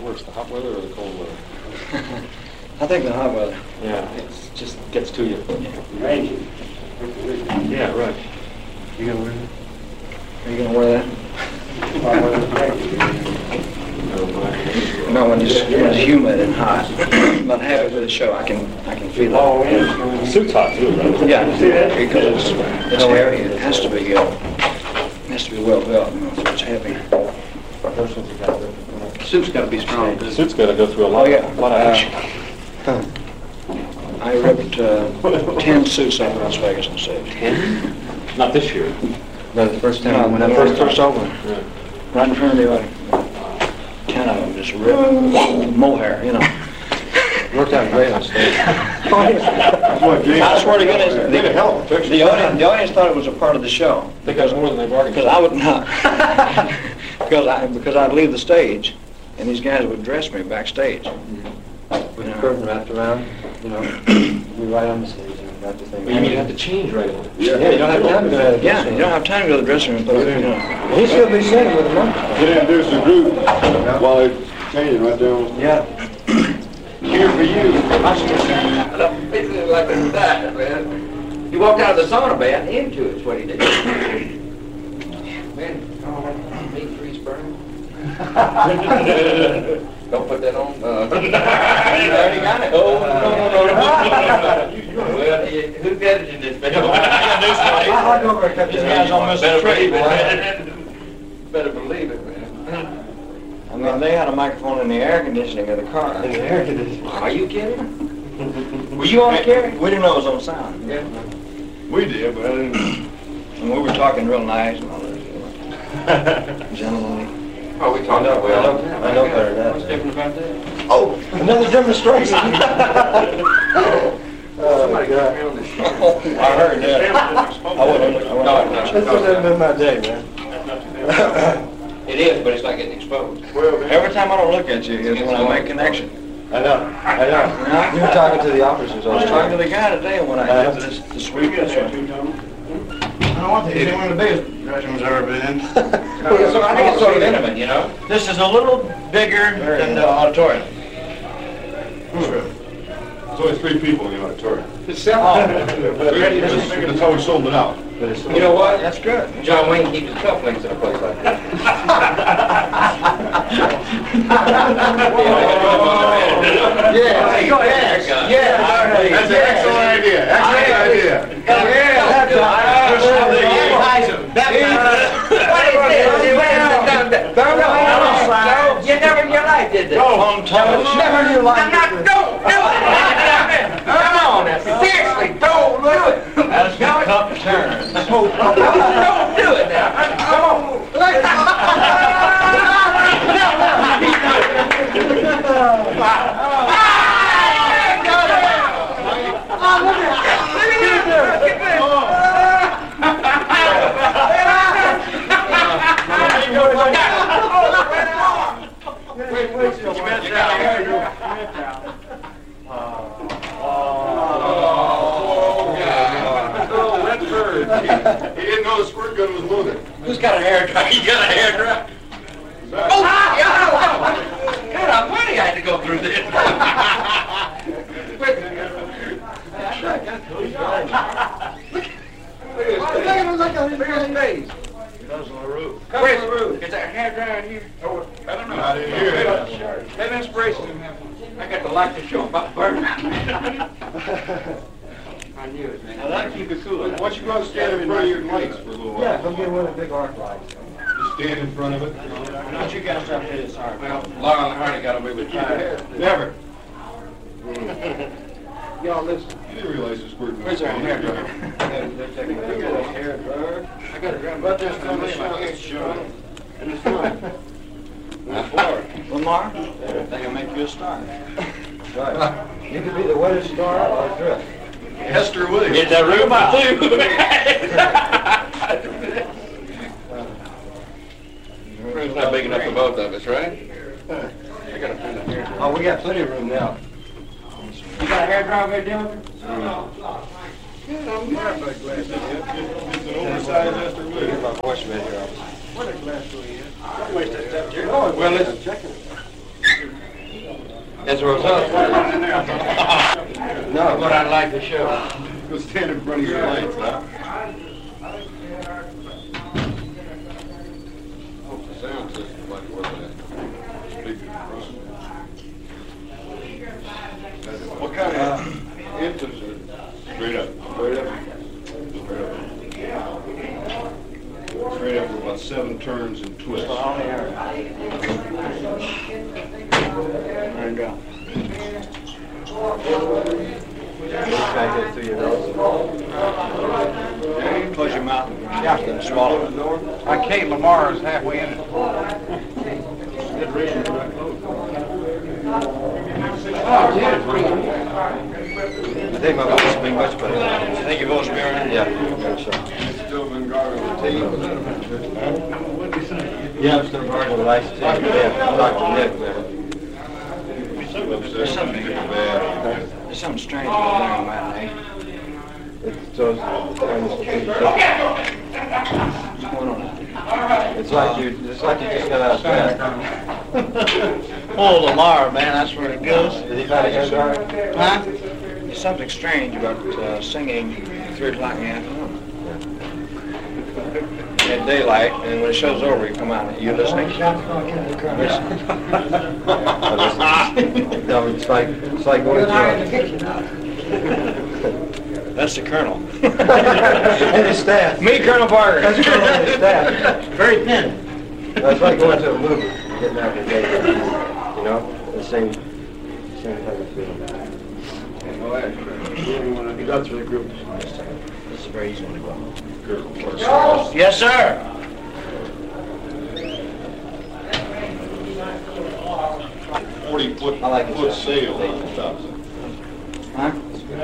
worse, the hot weather or the cold weather? I think the hot weather. Yeah, it just gets to you. Ranging. Yeah, right. You gonna wear that? Are you gonna wear that? No, when it's humid and hot. But halfway through the show, I can feel it. The suit's hot too, right? Yeah, because it's heavy. It has to be well built. You know, so it's heavy. Suit's got to be strong. The suit's got to go through a lot, lot of action. I ripped 10 suits out of Las Vegas in stage. 10? Not this year. No, the first time when I first opened. Yeah. Right in front of the audience. 10 of them just ripped mohair, you know. Worked out great on stage. I swear to goodness, the audience thought it was a part of the show. I think that's more than they bargained for. Because I would not. because I'd leave the stage, and these guys would dress me backstage. With the curtain wrapped around, you know, you're right on the stage and got the thing. But you mean you have to change right away? Yeah, you don't have time to go ahead. Yeah, you don't have time to go to the dressing room, but you know. He should be sitting with a monkey. Get introduce the group while they're changing right there. Yeah. Here for you. I don't feel it like that, man. He walked out of the sauna bath into it's what he did. Man, meat freeze burn. Don't put that on. You already got it. Oh, no. Well, who's editing this video? I'll go over and cut These guys don't miss a trick. Better believe it, man. I mean, they had a microphone in the air conditioning of the car. In the air conditioning. Are you kidding? Were you on the carry? We didn't know it was on sound. Yeah. We did, but I didn't. And we were talking real nice and all that. You know. Gentlemanly. Oh, we talked about well. I know better than that. What's different about that? Oh, Another demonstration. Somebody got me on this show. I heard that. I wouldn't. This hasn't been my day, man. It is, but it's not getting exposed. Every time I don't look at you is when I make connection. I know. You were talking to the officers. I was talking to the guy today when I did this week. This one. I don't want to. He's one of the biggest dressing rooms I've ever been in. So I think it's sort of intimate, you know? This is a little bigger than the auditorium. There's only 3 people in the auditorium. It's selling. That's how we sold it out. You know what? That's good. John Wayne keeps his cufflinks in a place like that. Yeah, go ahead. Yeah. That's an excellent idea. Excellent idea. You never in your life did this. Never in your life. Don't do it. Come on now. Seriously, don't do it. That's the cup turn. Don't do it now. Come on. He didn't know the squirt gun was loaded. Who's got a hair dryer? You got a hair dryer? Oh, God! God, I'm funny I had to go through this. Look at his face. Where's the roof? Is there a hair dryer in here? Oh, I don't know. I didn't hear it. Have inspiration. I got the light to show about burning. I knew it, man. Now that'll keep it cool. Why don't you go and stand in front of your lights for a little while? Yeah, come get one of the big arc lights. Just stand in front of it. Why don't you guys stop hitting this hard? Well, Lyle and Hardy got away with it. Never. Y'all listen. You didn't realize the squirt gun Where's was our hair loaded. dryer? Hair dryer. I got it right there. And it's fine. Lamar, they can make you a star. Right. You could be the wettest star or drift. Hester Williams. Get that room out, too. Room's not big enough for both of us, right? I gotta find a hair dryer. Oh, we got plenty of room now. You got a hair dryer there, Jennifer? It's an oversized Hester Get Williams. my voice right here. Well, it's... As a result, No. what I'd like to show. Go stand in front of your lights, huh? Hope the sound system like where that speaker in front. What kind of engines are straight up? Straight up. Straight up. Straight up with about 7 turns and twists. And, Try to get through your nose. close your mouth. Yeah. Swallow it. Like Kate Lamar is halfway in it. I think my voice will be much better. I think your vote's mirroring. Yeah, sure. Still been guarding the team. Yeah, I'm still guarding the lights too. Yeah, Dr. Nick there. There's something bad. There's something strange about there on matinee. It's those What's going on? It's like you just got out of bed. Oh, Lamar, man, that's where it goes. Did he find a hair dryer? Huh? There's something strange about singing at 3 o'clock in the afternoon. At daylight, and when it show's over, you come out and you're listening. No, it's like going to That's the Colonel. and his staff. Me, Colonel Parker. That's Colonel and his staff. Very thin. That's like going to a movie, getting out of the day. You know, the same type of feeling. You got through the group. This is a very easy one to go. Yes, sir. 40-foot I like it. foot sail on the top. Huh?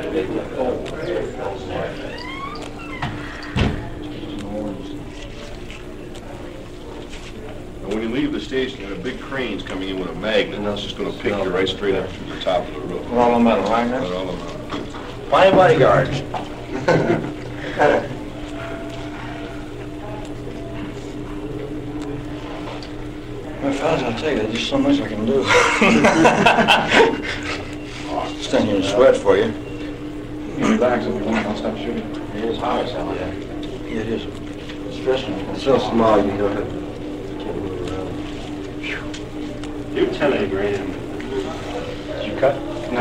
And when you leave the station, there are big cranes coming in with a magnet, and that's just going to pick you right straight up to the top of the roof. We're all on metal, right? Right all around. Fine bodyguards. Well, fellas, I'll tell you, there's just so much I can do. Stand here and sweat for you. Relax if you want, I'll stop shooting. It is hot as hell, yeah. Yeah, it is. It's stressing. It's so small you don't have to move around. You're 10 grand. Did you cut? No.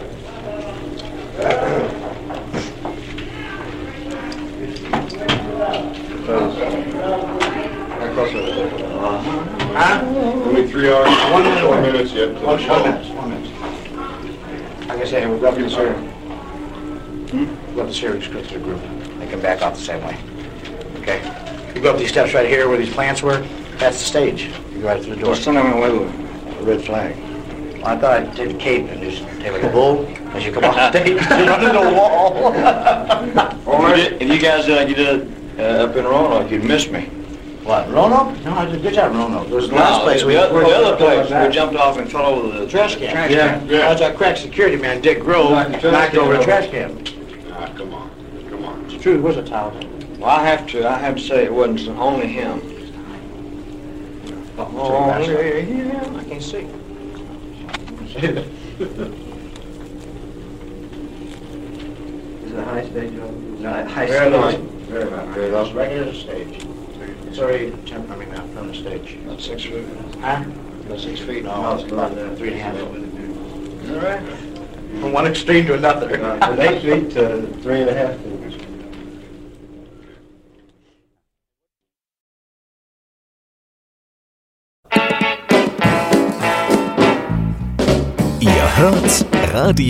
How close are they? Huh? Only 3 hours, 1 minute. 4 minutes yet. till the 1 show. minute. 1 minute. Like I say, we've got this here. We've got this here, just go through the group. They can back off the same way. Okay? You go up these steps right here where these plants were, that's the stage. You go right through the door. Stand on away with a red flag. Well, I thought I'd take the cape and just take like a bull as you come off stage and run into the wall. Or if you guys did like you did up in Roanoke, you'd miss me. What, Roanoke? No, I did a good job in Roanoke. There was the last place the other place, we jumped off and fell over the Trash can. Yeah. I was that crack security man, Dick Grove, knocked over the trash can. Ah, come on. Come on. It's true, it was a towel. Well, I have to say it wasn't only him. Only him. I can't see. Is it a high stage? No, High very low. stage. Very low. Very low. Right near the stage. It's already, from the stage. About 6 feet. Huh? About 6 feet. No, it's about 3.5 feet. All right. From one extreme to another. From 8 feet to 3.5 feet. Ihr hört Radio